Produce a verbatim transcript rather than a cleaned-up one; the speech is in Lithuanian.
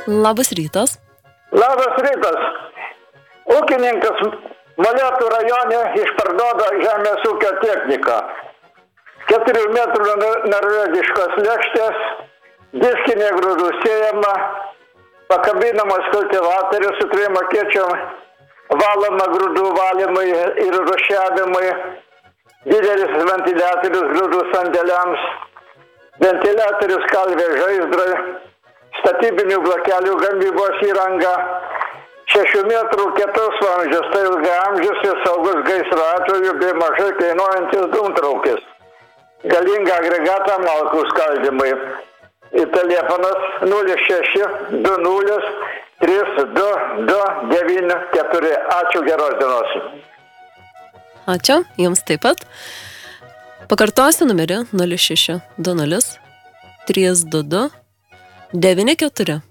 Labas rytas. Labas rytas. Ūkininkas Molėtų rajone išparduoda žemės ūkio techniką. Keturių metrų norvegiškos lėkštės, diskinė grūdų sėjama, pakabinamas kultivatorius su trim akėčiom, valoma grūdų valymui ir rušiavimui, didelis ventiliatorius grūdų sandėliams, ventiliatorius kalvė žaizdrai, statybinių blokelių gamybos įranga, šešių metrų ketus vamzdžius, tai ilgaamžis ir saugus gaisro atveju bei mažai kainuojantis dūmtraukis. Galingą agregatą malkų skaldymui. Ir telefonas nulis šeši du nulis trys du du devyni keturi. Ačiū, geros dienos. Ačiū, jums taip pat. Pakartosiu numerį nulis šeši du nulis trys du du devyni keturi.